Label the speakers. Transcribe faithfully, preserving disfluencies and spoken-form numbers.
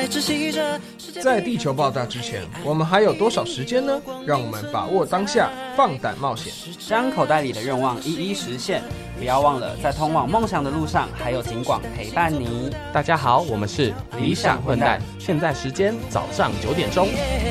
Speaker 1: 在窒息着。
Speaker 2: 在地球爆炸之前，我们还有多少时间呢？让我们把握当下，放胆冒险，
Speaker 3: 将口袋里的愿望一一实现。不要忘了，在通往梦想的路上，还有警广陪伴你。
Speaker 4: 大家好，我们是理想混蛋，现在时间早上九点钟。